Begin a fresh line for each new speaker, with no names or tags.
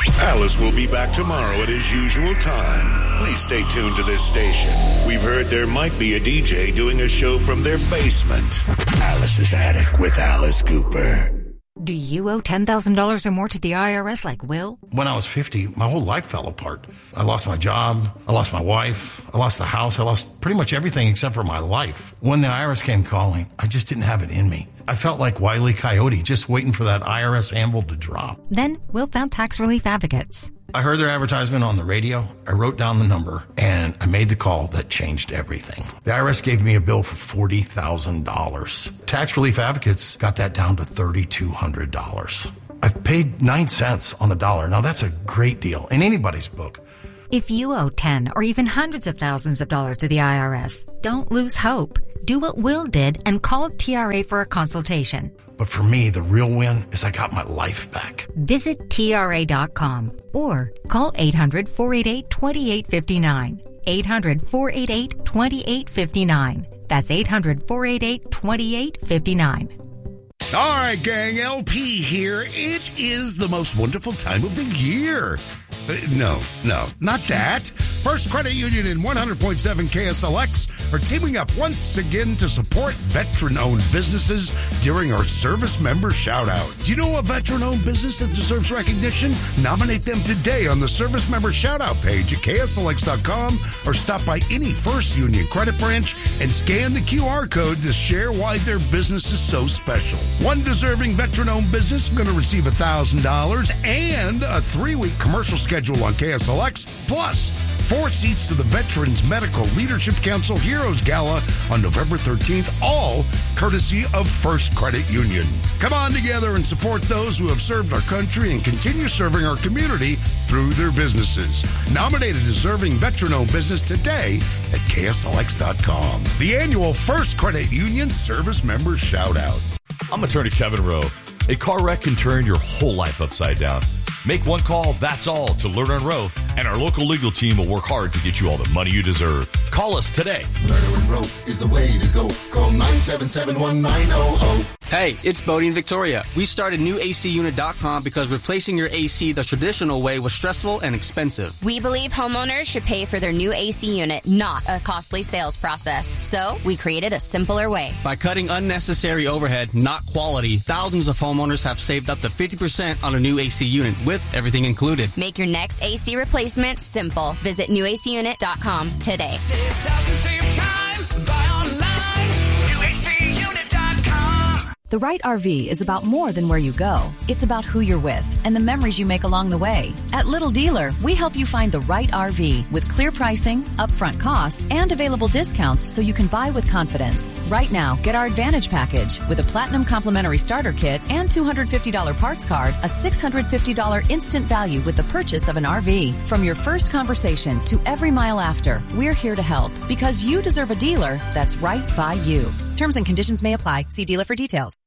Alice will be back tomorrow at his usual time. Please stay tuned to this station. We've heard there might be a DJ doing a show from their basement. Alice's Attic with Alice Cooper.
Do you owe $10,000 or more to the IRS like Will?
When I was 50, my whole life fell apart. I lost my job, I lost my wife, I lost the house, I lost pretty much everything except for my life. When the IRS came calling, I just didn't have it in me. I felt like Wile E. Coyote, just waiting for that IRS anvil to drop.
Then Will found tax relief advocates.
I heard their advertisement on the radio, I wrote down the number, and I made the call that changed everything. The IRS gave me a bill for $40,000. Tax Relief Advocates got that down to $3,200. I've paid 9 cents on the dollar. Now that's a great deal in anybody's book.
If you owe 10 or even hundreds of thousands of dollars to the IRS, don't lose hope. Do what Will did and call TRA for a consultation.
But for me, the real win is I got my life back.
Visit TRA.com or call 800-488-2859. 800-488-2859. That's 800-488-2859.
All right, gang, LP here. It is the most wonderful time of the year. No, not that. First Credit Union and 100.7 KSLX are teaming up once again to support veteran-owned businesses during our service member shout-out. Do you know a veteran-owned business that deserves recognition? Nominate them today on the service member shout-out page at KSLX.com or stop by any First Union credit branch and scan the QR code to share why their business is so special. One deserving veteran-owned business is going to receive $1,000 and a 3-week commercial schedule on KSLX, plus 4 seats to the Veterans Medical Leadership Council Heroes Gala on November 13th, all courtesy of First Credit Union. Come on together and support those who have served our country and continue serving our community through their businesses. Nominate a deserving veteran-owned business today at KSLX.com. The annual First Credit Union Service Member Shout-Out.
I'm attorney Kevin Rowe. A car wreck can turn your whole life upside down. Make one call, that's all, to Lerner & Rowe, and our local legal team will work hard to get you all the money you deserve. Call us today.
Lerner & Rowe is the way to go. Call 977-1900.
Hey, it's Bodie and Victoria. We started NewACUnit.com because replacing your AC the traditional way was stressful and expensive.
We believe homeowners should pay for their new AC unit, not a costly sales process. So we created a simpler way.
By cutting unnecessary overhead, not quality, thousands of homeowners have saved up to 50% on a new AC unit with everything included.
Make your next AC replacement simple. Visit NewACUnit.com today.
Save thousands, save time, buy online, NewACUnit.com.
The right RV is about more than where you go. It's about who you're with and the memories you make along the way. At Little Dealer, we help you find the right RV with clear pricing, upfront costs, and available discounts so you can buy with confidence. Right now, get our Advantage package with a Platinum Complimentary Starter Kit and $250 parts card, a $650 instant value with the purchase of an RV. From your first conversation to every mile after, we're here to help because you deserve a dealer that's right by you. Terms and conditions may apply. See dealer for details.